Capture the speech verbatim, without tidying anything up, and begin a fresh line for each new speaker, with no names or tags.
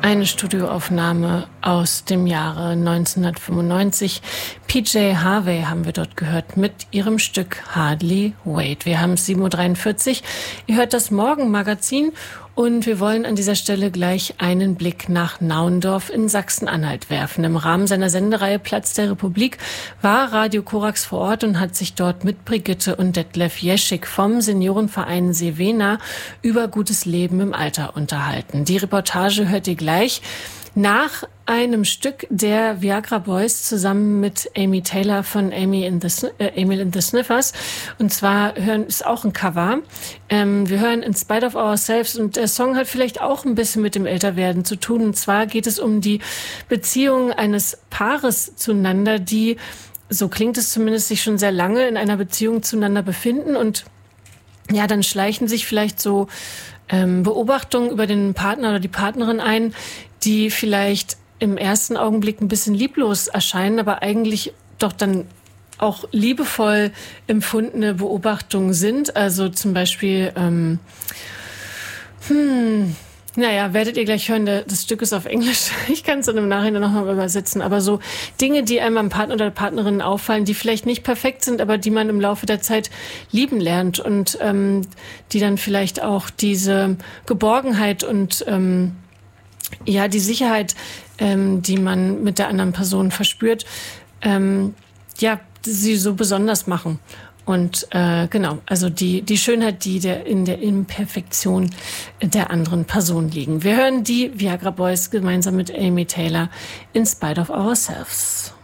Eine Studioaufnahme aus dem Jahre neunzehnhundertfünfundneunzig. P J Harvey haben wir dort gehört mit ihrem Stück Hardly Wait. Wir haben es sieben Uhr dreiundvierzig. Ihr hört das Morgenmagazin und wir wollen an dieser Stelle gleich einen Blick nach Naundorf in Sachsen-Anhalt werfen. Im Rahmen seiner Sendereihe Platz der Republik war Radio Korax vor Ort und hat sich dort mit Brigitte und Detlef Jeschik vom Seniorenverein Sevena über gutes Leben im Alter unterhalten. Die Reportage hört ihr gleich nach einem Stück der Viagra Boys zusammen mit Amy Taylor von Amy and the, äh, Amy and the Sniffers. Und zwar hören ist auch ein Cover. Ähm, wir hören In Spite of Ourselves und der Song hat vielleicht auch ein bisschen mit dem Älterwerden zu tun. Und zwar geht es um die Beziehung eines Paares zueinander, die, so klingt es zumindest, sich schon sehr lange in einer Beziehung zueinander befinden und ja, dann schleichen sich vielleicht so ähm, Beobachtungen über den Partner oder die Partnerin ein, die vielleicht im ersten Augenblick ein bisschen lieblos erscheinen, aber eigentlich doch dann auch liebevoll empfundene Beobachtungen sind. Also zum Beispiel, ähm, hm, naja, werdet ihr gleich hören, das Stück ist auf Englisch. Ich kann es dann im Nachhinein nochmal übersetzen. Aber so Dinge, die einem am Partner oder der Partnerin auffallen, die vielleicht nicht perfekt sind, aber die man im Laufe der Zeit lieben lernt und ähm, die dann vielleicht auch diese Geborgenheit und ähm, ja, die Sicherheit, ähm, die man mit der anderen Person verspürt, ähm, ja, sie so besonders machen. Und äh, genau, also die die Schönheit, die der in der Imperfektion der anderen Person liegen. Wir hören die Viagra Boys gemeinsam mit Amy Taylor in Spite of Ourselves.